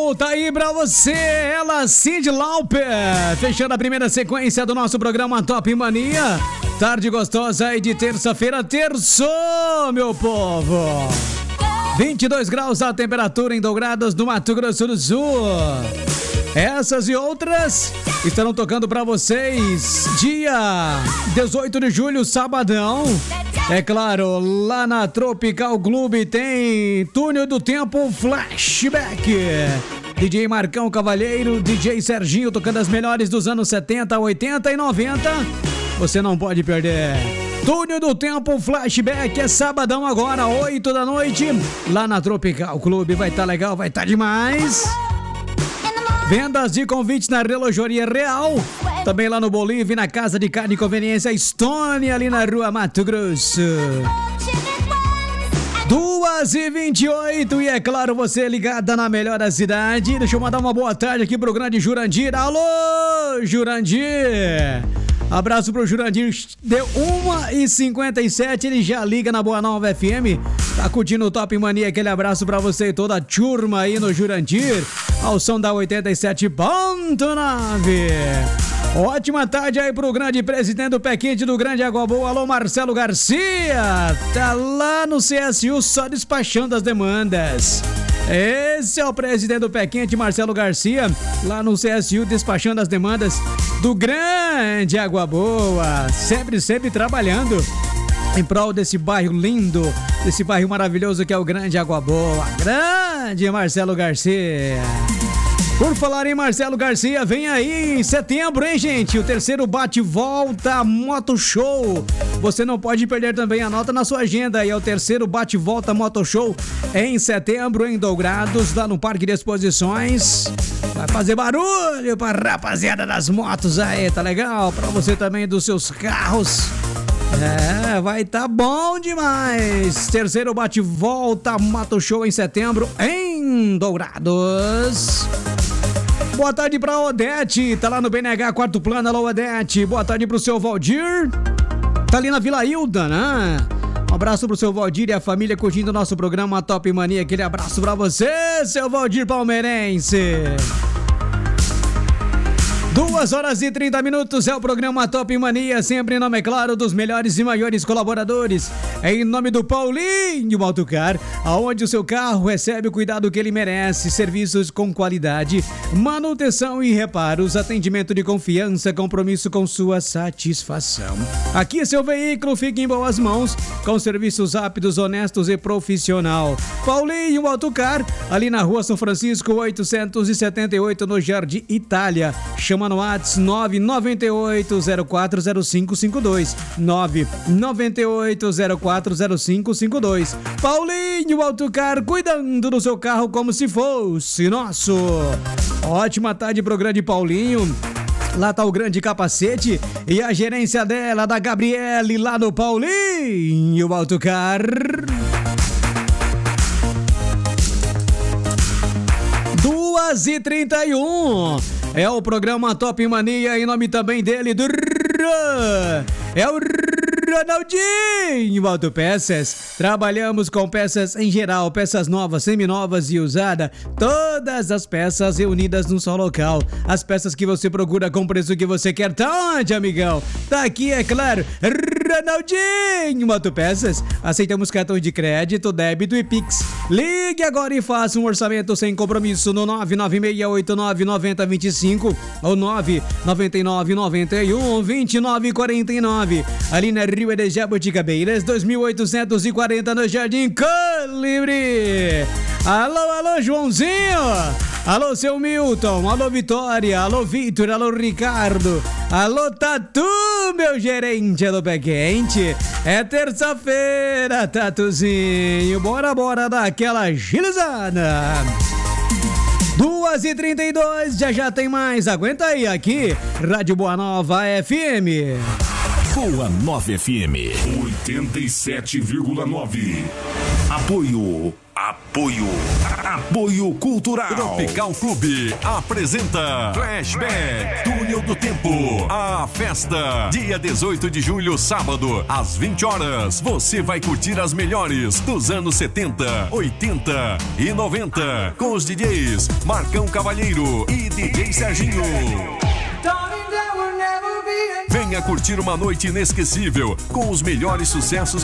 1, tá aí pra você, ela, Cyndi Lauper, fechando a primeira sequência do nosso programa Top Mania. Tarde gostosa aí de terça-feira, terçou, meu povo. 22 graus a temperatura em Dourados, no Mato Grosso do Sul. Essas e outras estarão tocando pra vocês dia 18 de julho, sabadão. É claro, lá na Tropical Clube tem Túnel do Tempo Flashback. DJ Marcão Cavalheiro, DJ Serginho tocando as melhores dos anos 70, 80 e 90. Você não pode perder. Túnel do Tempo Flashback é sabadão agora, 8 da noite. Lá na Tropical Clube vai estar legal, vai estar demais. Vendas de convites na Relojoaria Real. Também lá no Bolívia, na Casa de Carne e Conveniência Estônia, ali na Rua Mato Grosso. 2h28 e é claro, você ligada na melhor da cidade. Deixa eu mandar uma boa tarde aqui pro grande Jurandir. Alô, Jurandir! Abraço pro Jurandir, deu 1h57, ele já liga na Boa Nova FM, tá curtindo o Top Mania, aquele abraço pra você e toda a turma aí no Jurandir, ao som da 87.9. Ótima tarde aí pro grande presidente do Pé Quente do Grande Água Boa, alô Marcelo Garcia, tá lá no CSU só despachando as demandas. Esse é o presidente do Pé Quente, Marcelo Garcia, lá no CSU despachando as demandas do Grande Água Boa, sempre trabalhando em prol desse bairro lindo, desse bairro maravilhoso que é o Grande Água Boa. Grande Marcelo Garcia. Por falar em Marcelo Garcia, vem aí em setembro, hein, gente? O terceiro bate-volta Moto Show. Você não pode perder também, anota na sua agenda aí. É o terceiro bate-volta Moto Show em setembro, em Dourados, lá no Parque de Exposições. Vai fazer barulho pra rapaziada das motos aí, tá legal? Pra você também dos seus carros. É, vai tá bom demais. Terceiro bate-volta Moto Show em setembro, em Dourados. Boa tarde pra Odete, tá lá no BNH Quarto Plano, alô Odete. Boa tarde pro seu Valdir, tá ali na Vila Hilda, né? Um abraço pro seu Valdir e a família curtindo o nosso programa Top Mania. Aquele abraço pra você, seu Valdir palmeirense. 2h30 é o programa Top Mania, sempre em nome, é claro, dos melhores e maiores colaboradores. É em nome do Paulinho Autocar, aonde o seu carro recebe o cuidado que ele merece, serviços com qualidade, manutenção e reparos, atendimento de confiança, compromisso com sua satisfação. Aqui seu veículo fica em boas mãos, com serviços rápidos, honestos e profissional. Paulinho Autocar, ali na Rua São Francisco 878, no Jardim Itália. Chama no WhatsApp 998040552 998040552. Paulinho Autocar, cuidando do seu carro como se fosse nosso. Ótima tarde pro grande Paulinho. Lá tá o grande Capacete e a gerência dela, da Gabriele, lá no Paulinho Autocar. 2h31 é o programa Top Mania, em nome também dele, é o Ronaldinho Autopeças. Trabalhamos com peças em geral, peças novas, seminovas e usadas, todas as peças reunidas num só local. As peças que você procura com o preço que você quer, tá onde, amigão? Tá aqui, é claro, Ronaldinho Autopeças. Aceitamos cartão de crédito, débito e Pix. Ligue agora e faça um orçamento sem compromisso no 996899025 ou 999912949, ali na Rio de Jaboticabeiras 2840, no Jardim Colibri. Alô Joãozinho, alô seu Milton, alô Vitória, alô Vitor, alô Ricardo, alô Tatu, meu gerente do Pé Quente. É terça-feira, Tatuzinho, bora dar aquela agilizada. 2h32, já tem mais, aguenta aí, aqui Rádio Boa Nova FM. Boa Nova FM 87,9. Apoio Apoio Cultural. Tropical Clube apresenta Flashback Túnel do Tempo. A festa, dia 18 de julho, sábado, às 20 horas. Você vai curtir as melhores dos anos 70, 80 e 90 com os DJs Marcão Cavalheiro e DJ Serginho. Venha curtir uma noite inesquecível com os melhores sucessos